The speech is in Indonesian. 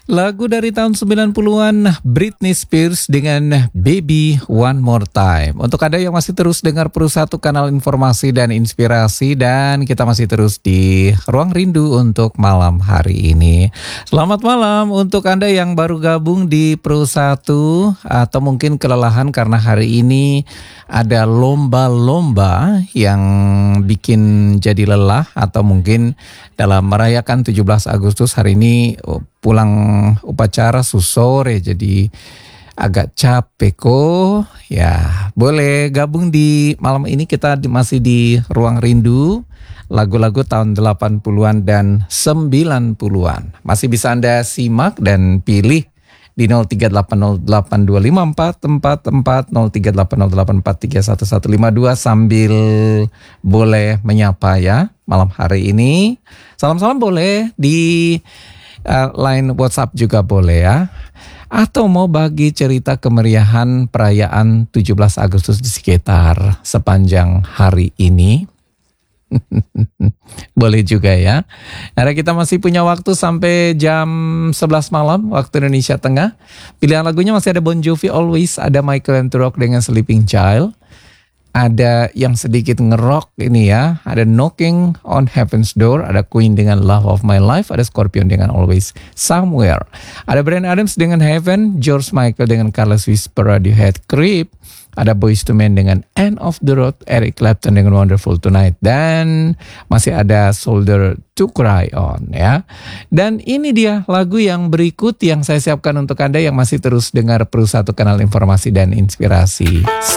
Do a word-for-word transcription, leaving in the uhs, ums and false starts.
Lagu dari tahun sembilan puluhan Britney Spears dengan Baby One More Time. Untuk Anda yang masih terus dengar Pro satu kanal informasi dan inspirasi, dan kita masih terus di Ruang Rindu untuk malam hari ini. Selamat malam untuk Anda yang baru gabung di Pro satu atau mungkin kelelahan karena hari ini ada lomba-lomba yang bikin jadi lelah, atau mungkin dalam merayakan tujuh belas Agustus hari ini pulang upacara susore jadi agak capek kok. Ya, boleh gabung di malam ini, kita masih di Ruang Rindu, lagu-lagu tahun delapan puluhan dan sembilan puluhan. Masih bisa Anda simak dan pilih di nol tiga delapan nol delapan dua lima empat empat empat, nol tiga delapan nol delapan empat tiga satu satu lima dua, sambil boleh menyapa ya malam hari ini. Salam-salam boleh di Uh, line WhatsApp juga boleh ya. Atau mau bagi cerita kemeriahan perayaan tujuh belas Agustus di sekitar sepanjang hari ini. Boleh juga ya. Karena kita masih punya waktu sampai jam sebelas malam waktu Indonesia Tengah. Pilihan lagunya masih ada Bon Jovi Always, ada Michael Anthony dengan Sleeping Child, ada yang sedikit ngerok ini ya, ada Knocking on Heaven's Door, ada Queen dengan Love of My Life, ada Scorpion dengan Always Somewhere, ada Bryan Adams dengan Heaven, George Michael dengan Careless Whisper, Radiohead Creep, ada Boyz two Men dengan End of the Road, Eric Clapton dengan Wonderful Tonight, dan masih ada Shoulder to Cry On ya. Dan ini dia lagu yang berikut yang saya siapkan untuk Anda yang masih terus dengar Pro satu kanal informasi dan inspirasi.